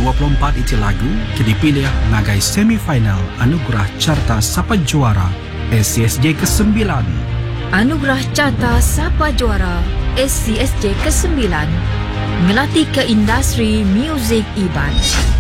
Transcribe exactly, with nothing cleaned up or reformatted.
dua puluh empat iti lagu ke dipilih ngagai semifinal Anugerah Carta Sapa Juara S C S J kesembilan. Anugerah Carta Sapa Juara S C S J kesembilan ngelatih ke industri muzik Iban.